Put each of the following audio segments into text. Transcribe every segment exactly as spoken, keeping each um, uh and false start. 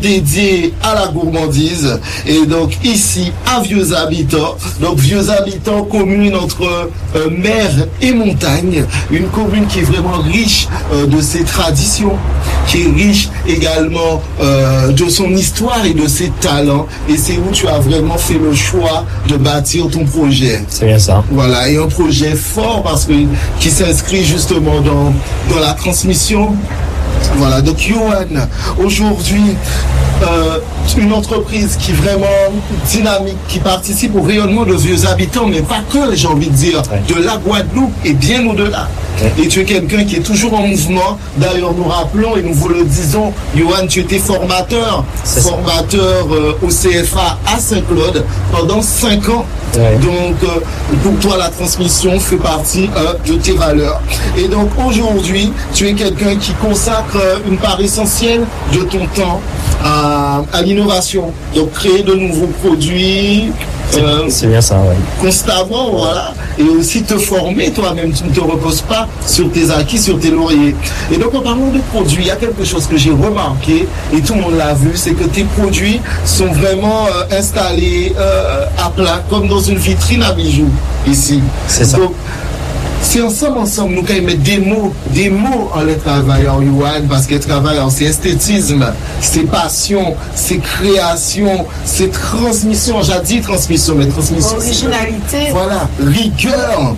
dédié à la gourmandise. Et donc ici, à Vieux Habitants, donc Vieux Habitants, commune entre euh, mer et montagne, une commune qui est vraiment riche euh, de ses traditions, qui est riche également euh, de son histoire et de ses talents. Et c'est où tu as vraiment fait le choix de bâtir ton projet. C'est bien ça. Voilà, et un projet fort parce que qui s'inscrit justement dans, dans la transmission. Voilà, donc Yohan, aujourd'hui, euh, une entreprise qui est vraiment dynamique, qui participe au rayonnement de Vieux Habitants, mais pas que, j'ai envie de dire, ouais. de la Guadeloupe et bien au-delà. Ouais. Et tu es quelqu'un qui est toujours en mouvement. D'ailleurs, nous rappelons et nous vous le disons, Yohan, tu étais formateur, C'est formateur euh, au C F A à Saint-Claude pendant cinq ans. Ouais. Donc, euh, pour toi, la transmission fait partie euh, de tes valeurs. Et donc, aujourd'hui, tu es quelqu'un qui consacre euh, une part essentielle de ton temps à, à l'innovation. Donc, créer de nouveaux produits. Euh, c'est bien ça, oui. Constamment, voilà. Et aussi te former toi-même. Tu ne te reposes pas sur tes acquis, sur tes lauriers. Et donc, en parlant de produits, il y a quelque chose que j'ai remarqué, et tout le monde l'a vu, c'est que tes produits sont vraiment euh, installés euh, à plat, comme dans une vitrine à bijoux, ici. C'est ça. Donc, c'est ensemble, ensemble, nous allons mettre des mots, des mots en les travailleurs, Yohan, parce que travailleurs, c'est esthétisme, c'est passion, c'est création, c'est transmission. J'ai dit transmission, mais transmission. Originalité. Voilà, rigueur.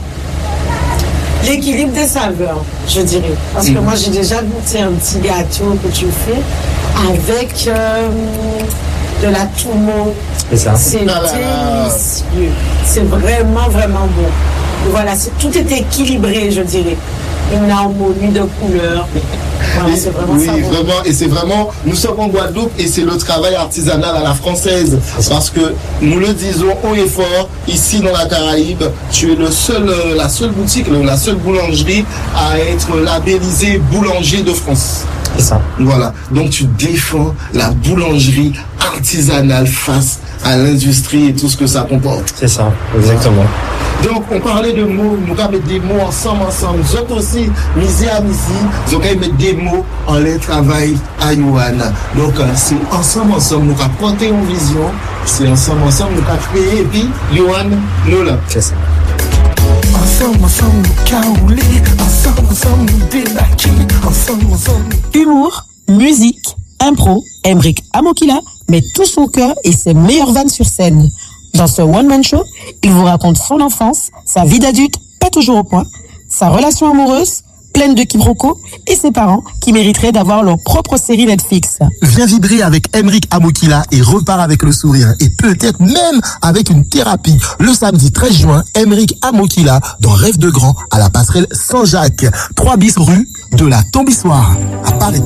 L'équilibre des saveurs, je dirais. Parce mmh. que moi, j'ai déjà goûté un petit gâteau que tu fais avec euh, de la toumo. C'est ça. C'est délicieux. C'est vraiment, vraiment bon. Voilà, c'est, tout est équilibré, je dirais. Une harmonie de couleurs. Voilà, c'est vraiment oui, ça. Vraiment, et c'est vraiment, nous sommes en Guadeloupe et c'est le travail artisanal à la française. Parce que nous le disons haut et fort, ici dans la Caraïbe, tu es le seul, la seule boutique, la seule boulangerie à être labellisée boulanger de France. C'est ça. Voilà. Donc tu défends la boulangerie artisanale face à l'industrie et tout ce que ça comporte. C'est ça, exactement. Donc, on parlait de mots, nous allons mettre des mots ensemble, ensemble. Nous autres aussi, misé à misi, nous allons mettre des mots en les travail à Yohan. Donc, c'est ensemble, ensemble, nous allons porter une vision, c'est ensemble, ensemble, nous allons créer, et puis, Yohan, nous là. C'est ça. Ensemble, ensemble, nous caoulés, ensemble, ensemble, nous débarqués, ensemble, ensemble. Humour, musique, impro, Emric Amokila met tout son cœur et ses meilleures vannes sur scène. Dans ce one-man show, il vous raconte son enfance, sa vie d'adulte, pas toujours au point, sa relation amoureuse, pleine de quiproquos, et ses parents qui mériteraient d'avoir leur propre série Netflix. Viens vibrer avec Emric Amokila et repars avec le sourire, et peut-être même avec une thérapie. Le samedi treize juin, Emric Amokila dans Rêve de Grand à la passerelle Saint-Jacques, trois bis rue de la Tombissoire. À part les